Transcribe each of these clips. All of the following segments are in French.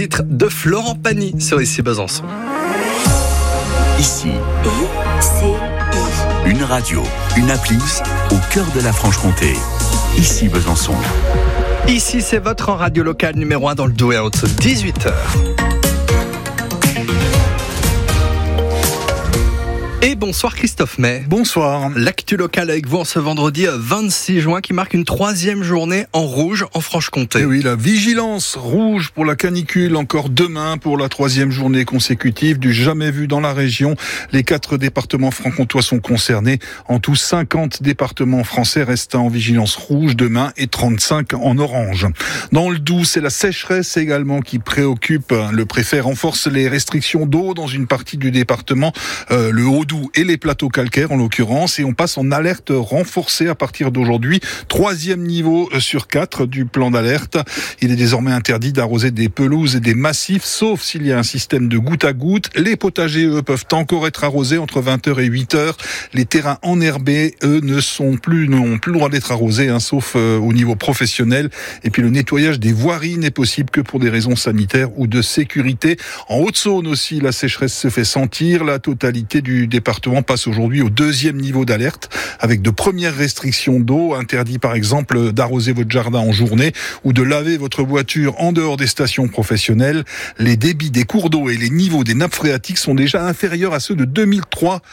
titre de Florent Pagny sur Ici Besançon. Ici, une radio, une appli au cœur de la Franche-Comté. Ici Besançon. Ici, c'est votre radio locale numéro 1 dans le Doubs et Haute-Saône, 18h. Et bonsoir Christophe May. Bonsoir. L'actu locale avec vous en ce vendredi 26 juin qui marque une 3e journée en rouge en Franche-Comté. Et oui, la vigilance rouge pour la canicule encore demain pour la 3e journée consécutive du jamais vu dans la région. Les 4 départements franc-comtois sont concernés. En tout, 50 départements français restent en vigilance rouge demain et 35 en orange. Dans le Doubs, c'est la sécheresse également qui préoccupe. Le préfet renforce les restrictions d'eau dans une partie du département, le Haut-Doubs et les plateaux calcaires en l'occurrence, et on passe en alerte renforcée à partir d'aujourd'hui. 3e niveau sur 4 du plan d'alerte. Il est désormais interdit d'arroser des pelouses et des massifs, sauf s'il y a un système de goutte à goutte. Les potagers, eux, peuvent encore être arrosés entre 20h et 8h. Les terrains enherbés, eux, n'ont plus le droit d'être arrosés, sauf au niveau professionnel. Et puis le nettoyage des voiries n'est possible que pour des raisons sanitaires ou de sécurité. En Haute-Saône aussi, la sécheresse se fait sentir. La totalité du département passe aujourd'hui au 2e niveau d'alerte, avec de premières restrictions d'eau, interdit par exemple d'arroser votre jardin en journée ou de laver votre voiture en dehors des stations professionnelles. Les débits des cours d'eau et les niveaux des nappes phréatiques sont déjà inférieurs à ceux de 2023,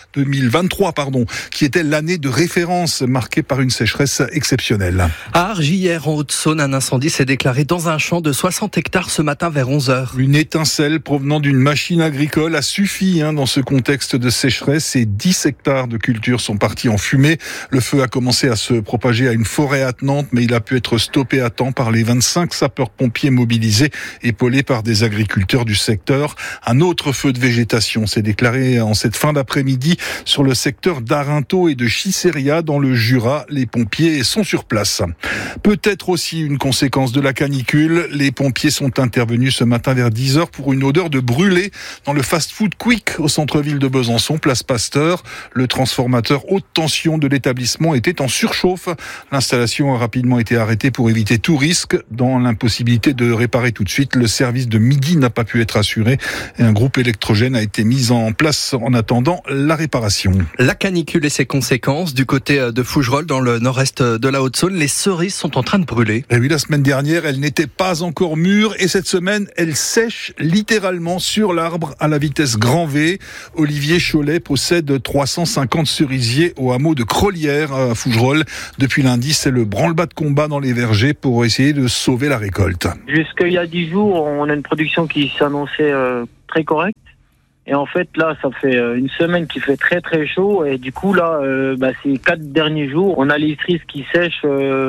qui était l'année de référence marquée par une sécheresse exceptionnelle. À Argy, hier en Haute-Saône, un incendie s'est déclaré dans un champ de 60 hectares ce matin vers 11h. Une étincelle provenant d'une machine agricole a suffi dans ce contexte de sécheresse. Et 10 hectares de culture sont partis en fumée. Le feu a commencé à se propager à une forêt attenante, mais il a pu être stoppé à temps par les 25 sapeurs-pompiers mobilisés, épaulés par des agriculteurs du secteur. Un autre feu de végétation s'est déclaré en cette fin d'après-midi sur le secteur d'Arinto et de Chisseria dans le Jura. Les pompiers sont sur place. Peut-être aussi une conséquence de la canicule. Les pompiers sont intervenus ce matin vers 10h pour une odeur de brûlé dans le fast-food Quick au centre-ville de Besançon, place Pasteur. Le transformateur haute tension de l'établissement était en surchauffe. L'installation a rapidement été arrêtée pour éviter tout risque. Dans l'impossibilité de réparer tout de suite, le service de midi n'a pas pu être assuré et un groupe électrogène a été mis en place en attendant la réparation. La canicule et ses conséquences du côté de Fougerolles dans le nord-est de la Haute-Saône, les cerises sont en train de brûler. Et oui, la semaine dernière, elles n'étaient pas encore mûres et cette semaine, elles sèchent littéralement sur l'arbre à la vitesse grand V. Olivier Cholet possède 350 cerisiers au hameau de Crolière à Fougerolles. Depuis lundi, c'est le branle-bas de combat dans les vergers pour essayer de sauver la récolte. Jusqu'il y a 10 jours, on a une production qui s'annonçait très correcte. Et en fait, là, ça fait une semaine qu'il fait très très chaud. Et du coup, là, ces 4 derniers jours, on a les cerises qui sèchent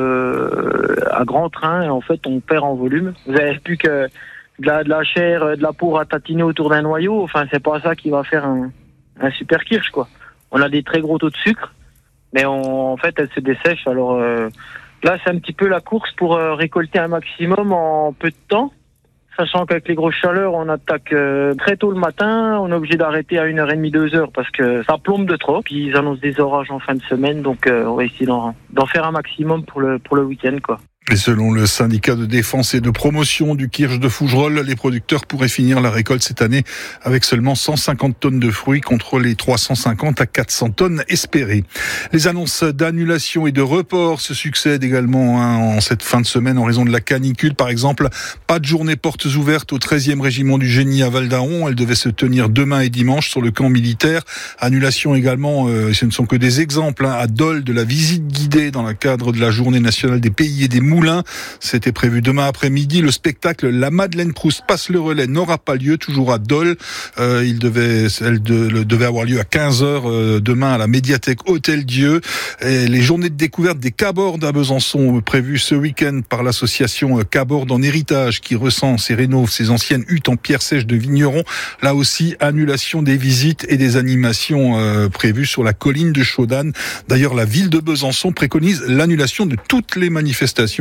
à grand train. Et en fait, on perd en volume. Vous avez plus que de la chair, de la poudre à tatiner autour d'un noyau. Enfin, c'est pas ça qui va faire un super kirsch, quoi. On a des très gros taux de sucre, mais en fait, elles se dessèchent. Alors là, c'est un petit peu la course pour récolter un maximum en peu de temps. Sachant qu'avec les grosses chaleurs, on attaque très tôt le matin, on est obligé d'arrêter à 1h30, 2h parce que ça plombe de trop. Puis ils annoncent des orages en fin de semaine, donc on va essayer d'en faire un maximum pour le week-end, quoi. Et selon le syndicat de défense et de promotion du kirsch de Fougerolles, les producteurs pourraient finir la récolte cette année avec seulement 150 tonnes de fruits contre les 350 à 400 tonnes espérées. Les annonces d'annulation et de report se succèdent également en cette fin de semaine en raison de la canicule. Par exemple, pas de journée portes ouvertes au 13e régiment du génie à Val-d'Aron. Elle devait se tenir demain et dimanche sur le camp militaire. Annulation également, ce ne sont que des exemples, à Dole, de la visite guidée dans le cadre de la journée nationale des pays et des moulins. C'était prévu demain après-midi. Le spectacle La Madeleine Proust passe le relais n'aura pas lieu, toujours à Dole. Elle devait avoir lieu à 15h demain à la médiathèque Hôtel-Dieu. Et les journées de découverte des Cabordes à Besançon prévues ce week-end par l'association Cabordes en héritage qui recense et rénove ses anciennes huttes en pierre sèche de vignerons. Là aussi, annulation des visites et des animations prévues sur la colline de Chaudanne. D'ailleurs, la ville de Besançon préconise l'annulation de toutes les manifestations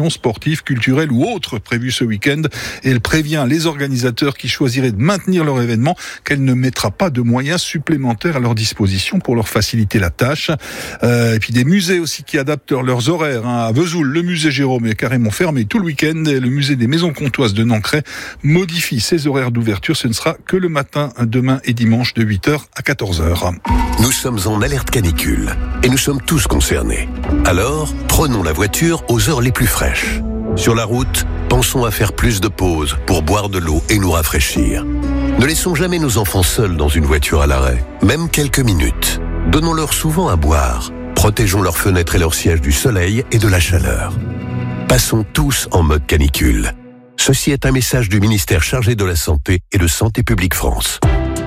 manifestations sportives, culturelles ou autres prévues ce week-end. Et elle prévient les organisateurs qui choisiraient de maintenir leur événement qu'elle ne mettra pas de moyens supplémentaires à leur disposition pour leur faciliter la tâche. Et puis des musées aussi qui adaptent leurs horaires. À Vesoul, le musée Jérôme est carrément fermé tout le week-end. Et le musée des Maisons Comtoises de Nancray modifie ses horaires d'ouverture. Ce ne sera que le matin, demain et dimanche de 8h à 14h. Nous sommes en alerte canicule et nous sommes tous concernés. Alors, prenons la voiture aux heures les plus fraîches. Sur la route, pensons à faire plus de pauses pour boire de l'eau et nous rafraîchir. Ne laissons jamais nos enfants seuls dans une voiture à l'arrêt, même quelques minutes. Donnons-leur souvent à boire. Protégeons leurs fenêtres et leurs sièges du soleil et de la chaleur. Passons tous en mode canicule. Ceci est un message du ministère chargé de la Santé et de Santé publique France.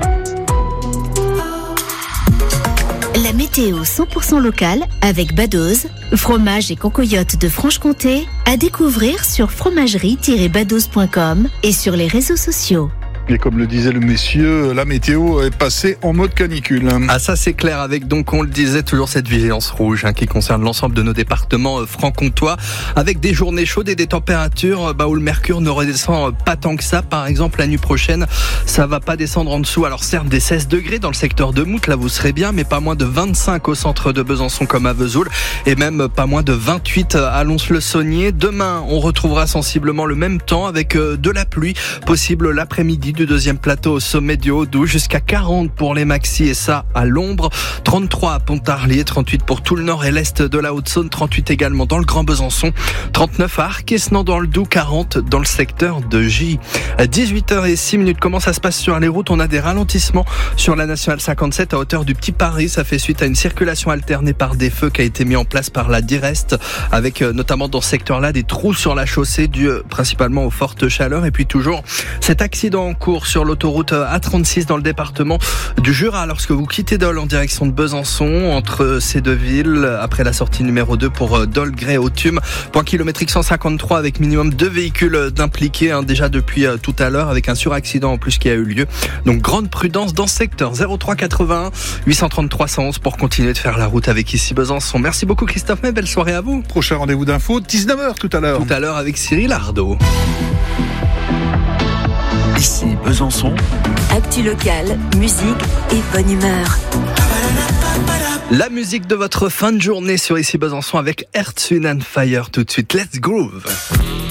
La météo 100% locale avec Badoz, fromage et concoyote de Franche-Comté, à découvrir sur fromagerie-badoz.com et sur les réseaux sociaux. Et comme le disait le monsieur, la météo est passée en mode canicule. Ah, ça c'est clair, avec donc, on le disait, toujours cette vigilance rouge qui concerne l'ensemble de nos départements franc-comtois, avec des journées chaudes et des températures où le mercure ne redescend pas tant que ça. Par exemple, la nuit prochaine, ça va pas descendre en dessous. Alors certes, des 16 degrés dans le secteur de Mout, là vous serez bien, mais pas moins de 25 au centre de Besançon comme à Vesoul, et même pas moins de 28 à Lons-le-Saunier. Demain, on retrouvera sensiblement le même temps avec de la pluie possible l'après-midi du deuxième plateau au sommet du Haut-Doubs, jusqu'à 40 pour les maxis et ça à l'ombre, 33 à Pontarlier, 38 pour tout le nord et l'est de la Haute-Saône, 38 également dans le Grand Besançon, 39 à Arquesnan dans le Doubs, 40 dans le secteur de Gy. À 18h06, comment ça se passe sur les routes? On a des ralentissements sur la nationale 57 à hauteur du Petit Paris. Ça fait suite à une circulation alternée par des feux qui a été mis en place par la Direst, avec notamment dans ce secteur-là des trous sur la chaussée dus principalement aux fortes chaleurs. Et puis toujours cet accident en cours sur l'autoroute A36 dans le département du Jura lorsque vous quittez Dole en direction de Besançon, entre ces deux villes, après la sortie numéro 2 pour Dole-Grès-Authume. Point kilométrique 153 avec minimum 2 véhicules d'impliqués déjà depuis tout à l'heure, avec un suraccident en plus qui a eu lieu. Donc grande prudence dans ce secteur. 03 81 833 111 pour continuer de faire la route avec ici Besançon. Merci beaucoup Christophe, mais belle soirée à vous. Prochain rendez-vous d'info, 19h tout à l'heure. Tout à l'heure avec Cyril Ardo. Ici Besançon. Actu local, musique et bonne humeur. La musique de votre fin de journée sur Ici Besançon avec Earth, Wind & Fire tout de suite. Let's groove.